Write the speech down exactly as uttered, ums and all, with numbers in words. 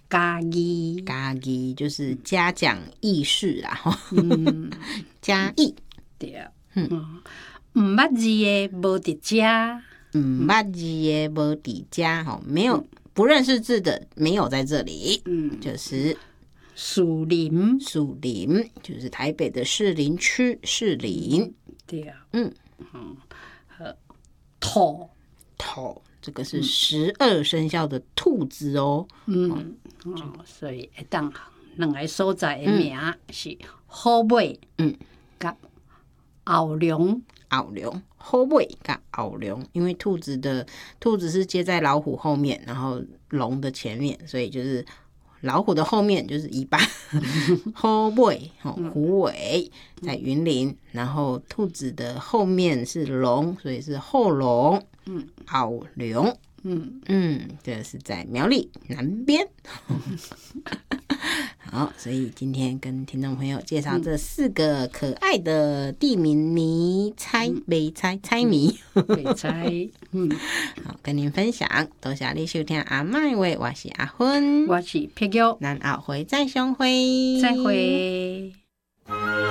嘉义， 嘉义就是嘉奖义士啦，嗯，嘉义对，嗯，唔捌字的无伫遮， 唔捌字的无伫遮，吼，没有不认识字的没有在这里，嗯，就是士林， 士林就是台北的士林区士林， 对， 嗯嗯，兔兔。这个是十二生肖的兔子哦， 嗯，哦，所以会当两个所在的名是好马，嗯，甲后龙， 后龙，好马甲后龙，因为兔子的兔子是接在老虎后面，然后龙的前面，所以就是老虎的后面就是尾巴，好马虎尾在云林，然后兔子的后面是龙，所以是后龙。嗯，后龙，嗯嗯，这是在苗栗南边。好，所以今天跟听众朋友介绍这四个可爱的地名谜猜没猜猜谜， 没猜，嗯， 好，跟您分享，多谢你收听阿麦话，我是阿芬， 我是碧玉， 咱后回再相会， 再会。